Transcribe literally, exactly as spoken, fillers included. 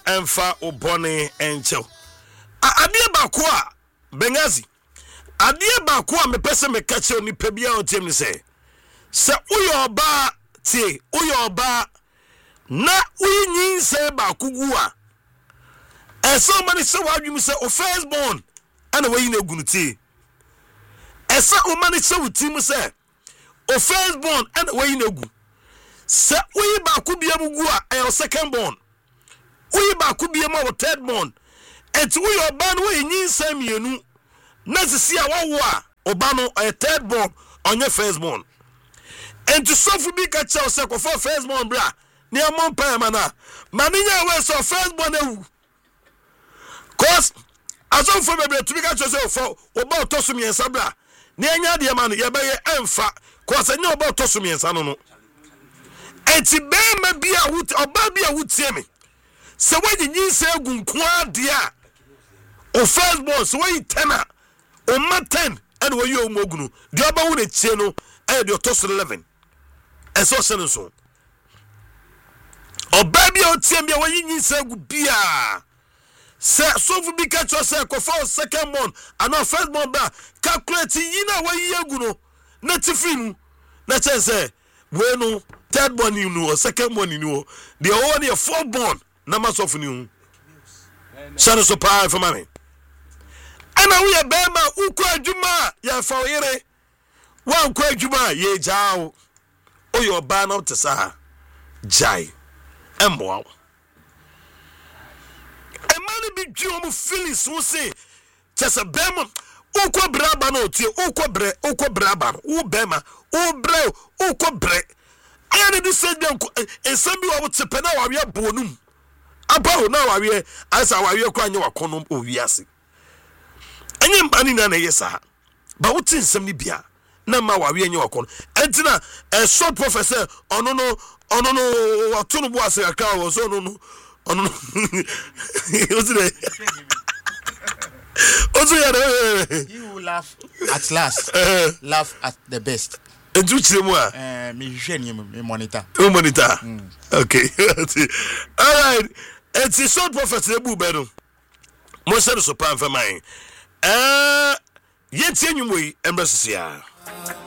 emfa obone encho adie baako a Bengazi adie baako a mepese me kache oni pebia otem ni se se uyo ba tie uyo ba na uyinyin se baako gu a eso mani se wadwum se o firstborn ana wayi na gunu tie esa o mani se wutim se o firstborn ana wayi na gu se uyi baako bia mu gu a e secondborn uyi baako bia mu o thirdborn enti uyo ba no uyinyin se mienu na sisi a wawo a oba no a thirdborn onye firstborn enti sofu bi ka che o se ko for firstborn bra ni amon pa mana maninya we so firstborn ewu cause aso for bebre to be ka che so for oba otosum yensa bra ni anya de ma no ye be ye emfa cause anya oba otosum yensa no no enti be ma bi a wut oba bi a wutie me se we nyin se gunku ade a o firstborn so we tenor o ma ten and we you mogunu the oba wu de chie no e de otoso eleven eso se no so oba bi o tie bia we nyin se gu bia se sofu bi ka cho se ko for second born and no first born ba calculate yina we yegu no na tifinu na che se we no third born you no second born you no the one your fourth born na masofu ni shano so pa for mami ana we be ma uko adwuma ya fa oyere wa uko adwuma ye jaawo oyo ba na tsa jai embo emani bi dwo mu feelings wo se tsa bema uko braba na otie uko bre uko braba wo bema wo bre uko bre aya ne se bi enko ensambi wo tsepe na wa we bonum abawo na wa we asa wa we kwa anye wakono owiase enye mbani na na yesa ba wutin nsem ni bia na ma wa we enye wakono entina a short professor ono no ono no watunu bo ase aka wo so no no ono no ozire ozire you will laugh at last laugh at the best edu chire mu a eh me hwehwe ni me monitor o monitor okay all right it's a short professor ebu be no mo se so pan fa man eh yetie nwumo yi embrasisia